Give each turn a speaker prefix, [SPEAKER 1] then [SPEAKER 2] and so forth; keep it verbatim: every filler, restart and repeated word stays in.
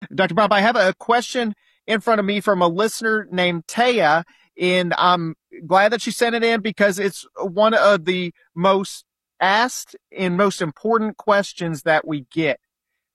[SPEAKER 1] Doctor Bob, I have a question in front of me from a listener named Taya, and I'm glad that she sent it in because it's one of the most asked and most important questions that we get.